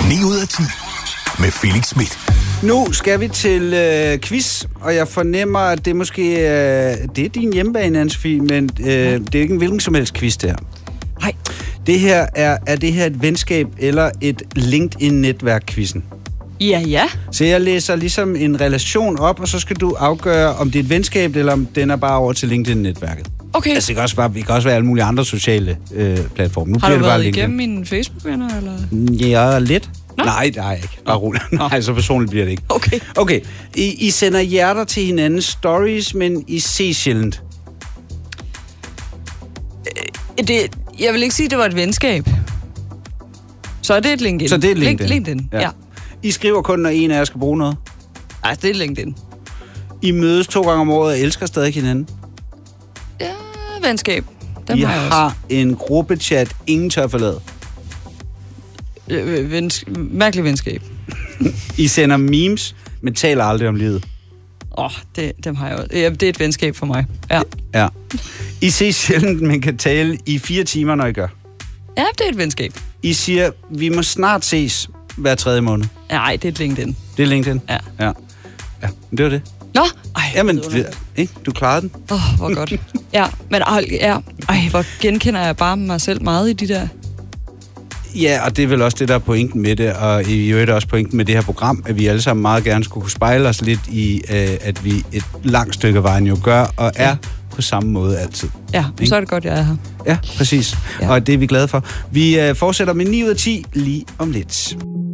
9 ud af 10 med Felix Smith. Nu skal vi til quiz, og jeg fornemmer, at det måske det er din hjemmebane, Anne-Sophie, men det er ikke en hvilken som helst quiz, det her. Nej. Det her er det her et venskab eller et LinkedIn-netværk-quizzen? Ja. Så jeg læser ligesom en relation op, og så skal du afgøre, om det er et venskab, eller om den er bare over til LinkedIn-netværket. Okay. Altså, vi kan også være alle mulige andre sociale platforme. Nu har du det bare været LinkedIn. igennem mine Facebook-venner, eller? Ja, lidt. Nå? Nej, ikke. Bare roligt. Nej, så personligt bliver det ikke. Okay. I sender hjerter til hinandens stories, men I ses sjældent. Jeg vil ikke sige, at det var et venskab. Så er det et LinkedIn. Så det er et LinkedIn. LinkedIn, ja. I skriver kun, når en af jer skal bruge noget? Nej, det er et LinkedIn. I mødes 2 gange om året og elsker stadig hinanden? Ja, venskab. I har en gruppechat, ingen tør forlade? Mærkelig venskab. I sender memes, men taler aldrig om livet? Dem har jeg også. Ja, det er et venskab for mig. Ja. I ses sjældent, men kan tale i 4 timer, når I gør? Ja, det er et venskab. I siger, vi må snart ses hver 3. måned? Nej, det er et LinkedIn. Det er LinkedIn? Ja, det var det. Nå! Jamen, ikke? Du klarede den. Hvor godt. Ja, men hvor genkender jeg bare mig selv meget i de der... Ja, og det er vel også det, der er pointen med det, og i øvrigt også pointen med det her program, at vi alle sammen meget gerne skulle kunne spejle os lidt i, at vi et langt stykke af vejen jo gør, og er på samme måde altid. Ja, så er det godt, jeg er her. Ja, præcis. Ja. Og det er vi glade for. Vi fortsætter med 9 ud af 10 lige om lidt.